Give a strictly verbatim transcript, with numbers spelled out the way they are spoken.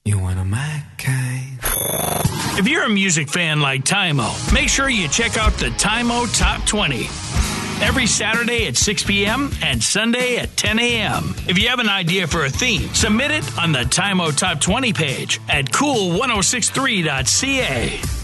You want a my kind. If you're a music fan like Tymo, make sure you check out the Tymo Top twenty. Every Saturday at six p.m. and Sunday at ten a.m. If you have an idea for a theme, submit it on the Tymo Top twenty page at cool ten sixty-three dot c a.